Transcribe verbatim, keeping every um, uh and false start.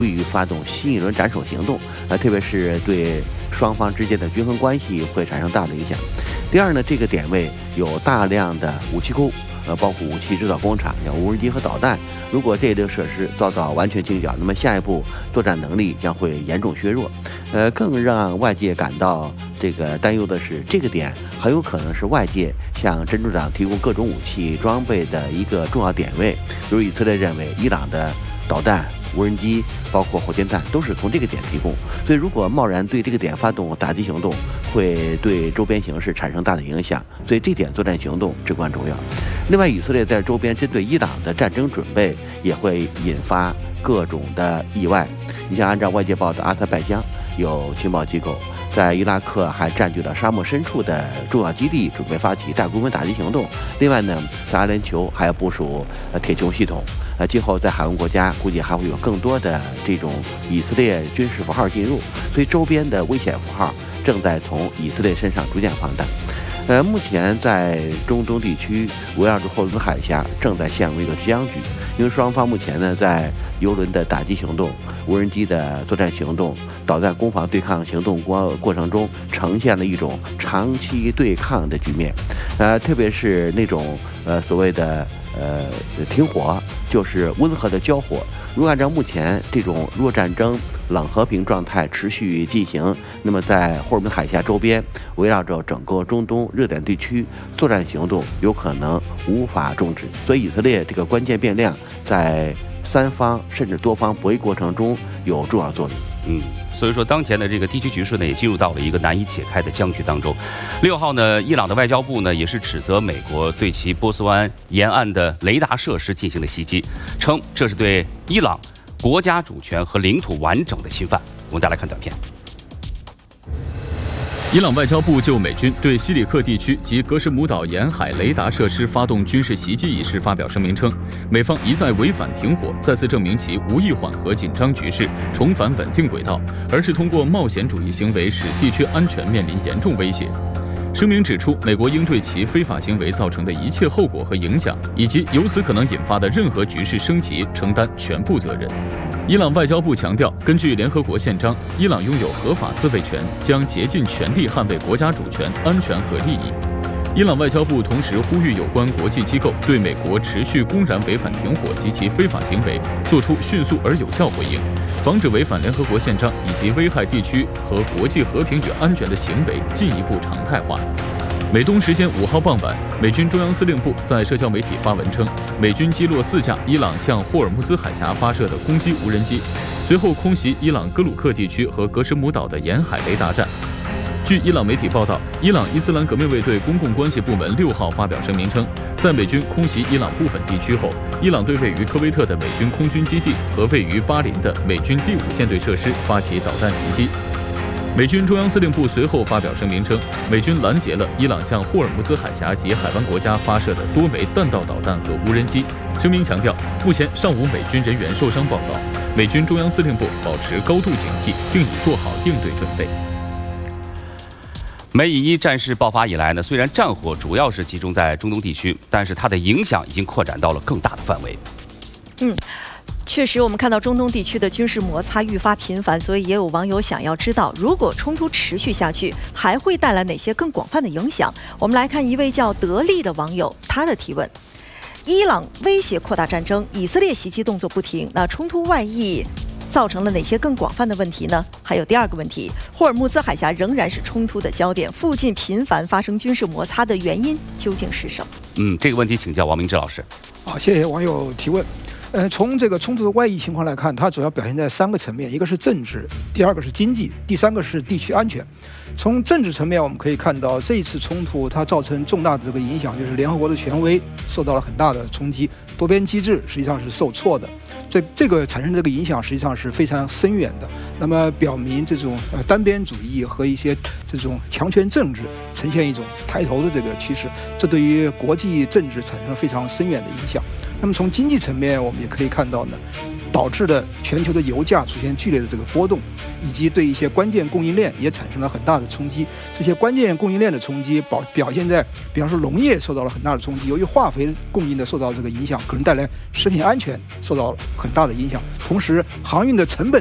于发动新一轮斩首行动，呃，特别是对双方之间的均衡关系会产生大的影响。第二呢，这个点位有大量的武器库，呃，包括武器制造工厂，像无人机和导弹。如果这一类设施遭到完全清剿，那么下一步作战能力将会严重削弱。呃，更让外界感到这个担忧的是，这个点很有可能是外界向真主党提供各种武器装备的一个重要点位。比如以色列认为，伊朗的导弹、无人机包括火箭弹都是从这个点提供，所以如果贸然对这个点发动打击行动，会对周边形势产生大的影响，所以这点作战行动至关重要。另外，以色列在周边针对伊朗的战争准备也会引发各种的意外。你像按照外界报道，阿塞拜疆有情报机构在伊拉克还占据了沙漠深处的重要基地，准备发起大规模打击行动。另外呢，在阿联酋还要部署呃铁穹系统。呃，今后在海湾国家估计还会有更多的这种以色列军事符号进入，所以周边的危险符号正在从以色列身上逐渐放大。呃，目前在中东地区围绕着霍尔木兹海峡正在陷入一个僵局，因为双方目前呢在油轮的打击行动、无人机的作战行动、导弹攻防对抗行动过过程中，呈现了一种长期对抗的局面。呃，特别是那种呃所谓的呃停火，就是温和的交火。如果按照目前这种弱战争、冷和平状态持续进行，那么在霍尔木兹海峡周边，围绕着整个中东热点地区，作战行动有可能无法终止。所以以色列这个关键变量在三方甚至多方博弈过程中有重要作用。 嗯，所以说当前的这个地区局势呢，也进入到了一个难以解开的僵局当中。六号呢，伊朗的外交部呢也是指责美国对其波斯湾沿岸的雷达设施进行的袭击，称这是对伊朗国家主权和领土完整的侵犯。我们再来看短片。 伊朗外交部就美军对西里克地区及格什姆岛沿海雷达设施发动军事袭击一事发表声明称，美方一再违反停火，再次证明其无意缓和紧张局势，重返稳定轨道，而是通过冒险主义行为使地区安全面临严重威胁。声明指出，美国应对其非法行为造成的一切后果和影响，以及由此可能引发的任何局势升级，承担全部责任。伊朗外交部强调，根据联合国宪章，伊朗拥有合法自卫权，将竭尽全力捍卫国家主权、安全和利益。伊朗外交部同时呼吁有关国际机构对美国持续公然违反停火及其非法行为作出迅速而有效回应，防止违反联合国宪章以及危害地区和国际和平与安全的行为进一步常态化。美东时间五号傍晚，美军中央司令部在社交媒体发文称，美军击落四架伊朗向霍尔木兹海峡发射的攻击无人机，随后空袭伊朗哥鲁克地区和格什姆岛的沿海雷达站。据伊朗媒体报道，伊朗伊斯兰革命卫队公共关系部门六号发表声明称，在美军空袭伊朗部分地区后，伊朗对位于科威特的美军空军基地和位于巴林的美军第五舰队设施发起导弹袭击。美军中央司令部随后发表声明称，美军拦截了伊朗向霍尔木兹海峡及海湾国家发射的多枚弹道导弹和无人机。声明强调，目前尚无美军人员受伤报告，美军中央司令部保持高度警惕，并已做好应对准备。 美以伊战事爆发以来呢，虽然战火主要是集中在中东地区，但是它的影响已经扩展到了更大的范围。 嗯。确实，我们看到中东地区的军事摩擦愈发频繁，所以也有网友想要知道，如果冲突持续下去，还会带来哪些更广泛的影响？我们来看一位叫德利的网友他的提问：伊朗威胁扩大战争，以色列袭击动作不停，那冲突外溢造成了哪些更广泛的问题呢？还有第二个问题，霍尔木兹海峡仍然是冲突的焦点，附近频繁发生军事摩擦的原因究竟是什么？嗯， 这个问题请教王明志老师。 好，谢谢网友提问。呃，从这个冲突的外溢情况来看，它主要表现在三个层面，一个是政治，第二个是经济，第三个是地区安全。从政治层面，我们可以看到这一次冲突它造成重大的这个影响，就是联合国的权威受到了很大的冲击，多边机制实际上是受挫的。这这个产生这个影响实际上是非常深远的。那么表明这种呃单边主义和一些这种强权政治呈现一种抬头的这个趋势，这对于国际政治产生了非常深远的影响。那么从经济层面，我们也可以看到呢， 导致的全球的油价出现剧烈的这个波动，以及对一些关键供应链也产生了很大的冲击。这些关键供应链的冲击表表现在，比方说农业受到了很大的冲击，由于化肥供应的受到这个影响，可能带来食品安全受到很大的影响。同时，航运的成本